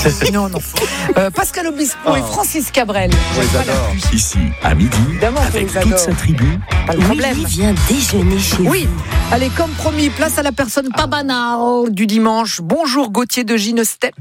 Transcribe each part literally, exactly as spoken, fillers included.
Non, non. Euh, Pascal Obispo oh. et Francis Cabrel. Je les adore. Ici, à midi, évidemment, avec toute sa tribu. Pas le problème. Oui, viens déjeuner chez vous. Oui. Allez, comme promis, place à la personne pas banale du dimanche. Bonjour Gauthier de Ginestep.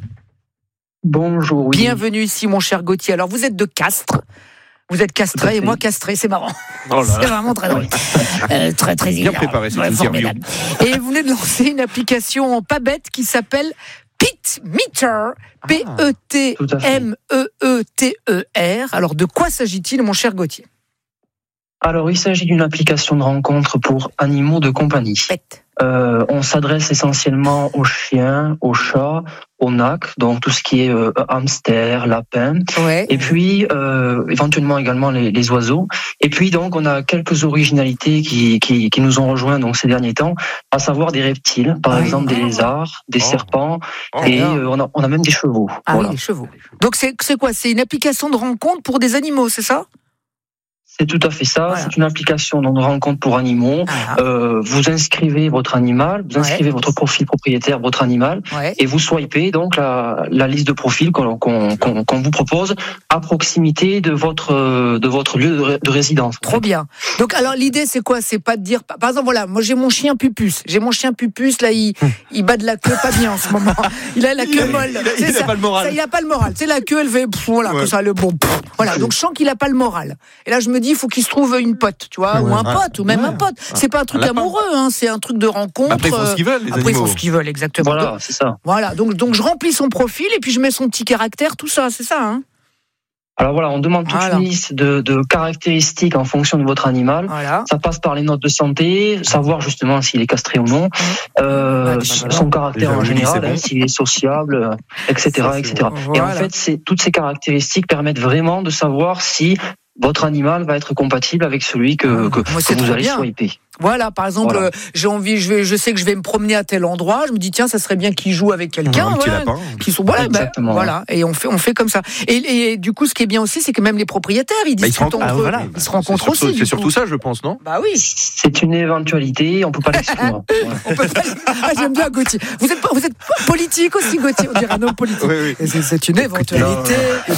Bonjour. Oui. Bienvenue ici, mon cher Gauthier. Alors, vous êtes de Castres. Vous êtes castré et moi castré, c'est marrant. Oh là là. C'est vraiment très drôle. euh, très, très bien préparé cette ouais, interview. Et vous venez de lancer une application pas bête qui s'appelle Pitmeter. P E T M E E T E R. Alors, de quoi s'agit-il, mon cher Gauthier ? Alors, il s'agit d'une application de rencontre pour animaux de compagnie. Euh, on s'adresse essentiellement aux chiens, aux chats, aux nacs, donc tout ce qui est euh, hamster, lapin, ouais. et puis euh, éventuellement également les, les oiseaux. Et puis donc on a quelques originalités qui, qui, qui nous ont rejoints donc ces derniers temps, à savoir des reptiles, par ah, exemple ah, des lézards, des oh. serpents, oh, et euh, on, a, on a même des chevaux. Ah voilà. oui, des chevaux. Donc c'est, c'est quoi ? C'est une application de rencontre pour des animaux, c'est ça ? C'est tout à fait ça. Voilà. C'est une application de rencontre pour animaux. Ah. Euh, vous inscrivez votre animal, vous inscrivez ouais. votre profil propriétaire, votre animal, ouais. et vous swipez donc la, la liste de profils qu'on, qu'on, qu'on, qu'on vous propose à proximité de votre de votre lieu de, de résidence. Trop bien. Donc alors l'idée c'est quoi ? C'est pas de dire, par exemple voilà, moi j'ai mon chien Pupus, j'ai mon chien Pupus là il il bat de la queue pas bien en ce moment. Il a la queue molle. Il, il, il a pas le moral. Ça, il a pas le moral. C'est la queue, elle fait pff, voilà ouais. que ça le bon. Pff, voilà donc je sens qu'il a pas le moral. Et là je me dis il faut qu'il se trouve une pote, tu vois, ouais, ou un ouais, pote, ou même ouais. un pote. C'est pas un truc un amoureux, hein, c'est un truc de rencontre. Après, ils font ce qu'ils veulent, les Après, animaux. ils font ce qu'ils veulent, exactement. Voilà, donc, c'est ça. Voilà, donc, donc je remplis son profil et puis je mets son petit caractère, tout ça, c'est ça, hein. Alors voilà, on demande toute voilà. une liste de, de caractéristiques en fonction de votre animal. Voilà. Ça passe par les notes de santé, savoir justement s'il est castré ou non, euh, ah, son voilà. caractère en général, bon. hein, s'il est sociable, et cetera, et cetera. Voilà. Et en fait, c'est, toutes ces caractéristiques permettent vraiment de savoir si votre animal va être compatible avec celui que, que, Moi, que vous allez swiper. Voilà, par exemple, voilà. euh, j'ai envie, je, vais, je sais que je vais me promener à tel endroit, je me dis tiens, ça serait bien qu'il joue avec quelqu'un, un voilà, lapin. Qui sont, voilà, ben, voilà, et on fait, on fait comme ça. Et, et du coup, ce qui est bien aussi, c'est que même les propriétaires, ils disent bah, ah, voilà. ils se rencontrent c'est surtout, aussi. C'est surtout coup. ça, je pense, non ? Bah oui. C'est une éventualité, on peut pas l'exclure. on peut pas. Ah, j'aime bien Gauthier. Vous êtes, vous êtes politique aussi, Gauthier. On dirait un homme politique. Oui, oui. Et c'est, c'est une éventualité.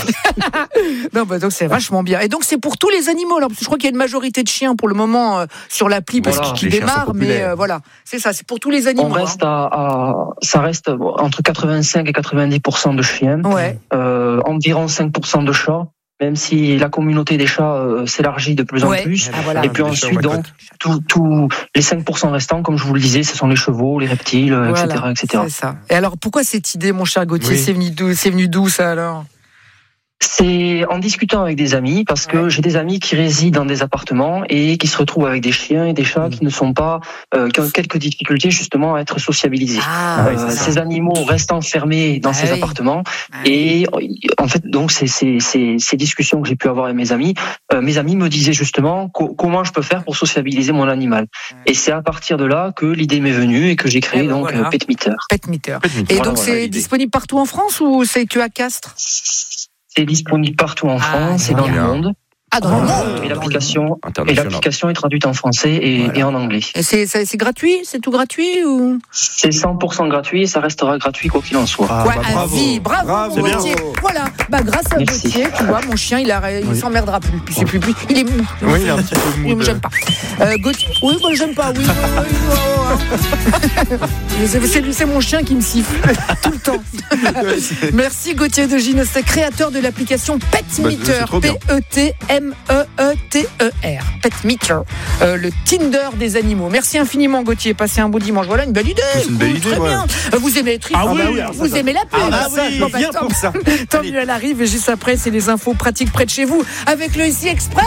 non, bah donc c'est vachement bien. Et donc c'est pour tous les animaux. Alors, parce que je crois qu'il y a une majorité de chiens pour le moment euh, sur l'appli parce voilà. qu'ils démarrent. Mais euh, voilà, c'est ça, c'est pour tous les animaux. On reste hein. à, à, ça reste entre quatre-vingt-cinq et quatre-vingt-dix pour cent de chiens, ouais. euh, environ cinq pour cent de chats, même si la communauté des chats euh, s'élargit de plus en ouais. plus. Ah, voilà. Et puis ensuite, donc, tous tout, les cinq pour cent restants, comme je vous le disais, ce sont les chevaux, les reptiles, voilà. et cetera, et cetera. C'est ça. Et alors, pourquoi cette idée, mon cher Gauthier, oui. c'est venu d'où, c'est venu d'où ça alors ? C'est en discutant avec des amis, parce que ouais. j'ai des amis qui résident dans des appartements et qui se retrouvent avec des chiens et des chats mmh. qui ne sont pas, euh, qui ont quelques difficultés justement à être sociabilisés. Ah, euh, oui, ces animaux restent enfermés dans ah, ces oui. appartements ah, et en fait donc c'est c'est c'est ces discussions que j'ai pu avoir avec mes amis. Euh, mes amis me disaient justement co- comment je peux faire pour sociabiliser mon animal. Ouais. Et c'est à partir de là que l'idée m'est venue et que j'ai créé et donc voilà. Petmeter. Petmeter. Et voilà, donc voilà, c'est l'idée. Disponible partout en France ou c'est que à Castres ? C'est disponible partout en France ah, et dans bien. le monde. Ah, dans le monde. Et l'application, et l'application est traduite en français et, voilà. et en anglais. Et c'est, c'est, c'est gratuit ? C'est tout gratuit ou ? C'est cent pour cent gratuit et ça restera gratuit quoi qu'il en soit. Ah, ouais, bah, bravo. Vie, bravo, bravo Gauthier. Voilà, bah, grâce à Merci. Gauthier, tu vois, mon chien, il, a, il oui. s'emmerdera plus. Puis c'est plus, plus. Il est mou. Oui, il est un petit peu mou. De... J'aime pas. Euh, Gauthier, oui, moi j'aime pas, oui. c'est, c'est, c'est mon chien qui me siffle tout le temps. Merci Gauthier de Gino, c'est créateur de l'application Petmeter. Bah, P E T M E E T E R. Petmeter. Euh, le Tinder des animaux. Merci infiniment Gauthier. Passez un beau dimanche. Voilà une belle idée. C'est une belle idée. Très ouais. bien. Vous aimez les tripes ah, ah, oui, bah, oui. Vous ça, aimez la pub. Ah bah oui, bon, bah, tant, pour ça. Tant mieux, elle arrive. Et juste après, c'est les infos pratiques près de chez vous avec le Ici Express.